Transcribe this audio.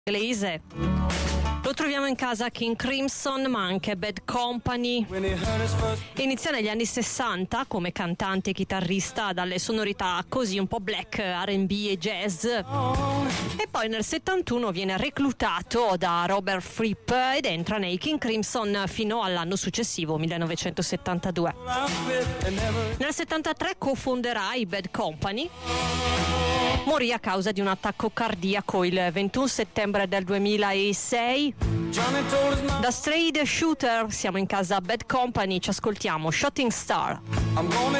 inglese. Lo troviamo in casa King Crimson, ma anche Bad Company. Inizia negli anni 60 come cantante e chitarrista dalle sonorità così un po' black, R&B e jazz. E poi nel 71 viene reclutato da Robert Fripp ed entra nei King Crimson fino all'anno successivo, 1972. Nel 73 cofonderà i Bad Company. Morì a causa di un attacco cardiaco il 21 settembre del 2006. Da Straight Shooter siamo in casa Bad Company, ci ascoltiamo Shooting Star.